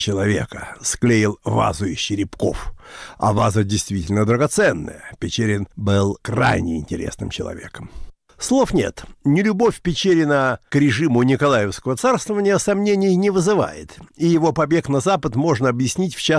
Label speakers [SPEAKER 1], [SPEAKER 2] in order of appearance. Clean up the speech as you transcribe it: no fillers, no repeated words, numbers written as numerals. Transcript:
[SPEAKER 1] человека, склеил вазу из черепков. А ваза действительно драгоценная. Печерин был крайне интересным человеком. Слов нет. Нелюбовь Печерина к режиму Николаевского царствования сомнений не вызывает, и его побег на Запад можно объяснить в частности